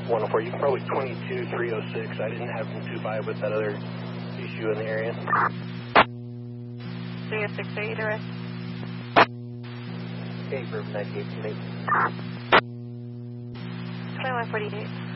104, you can probably 22-306. I didn't have them 25 with that other issue in the area. 306, are you direct? Okay, group 9828. 2148.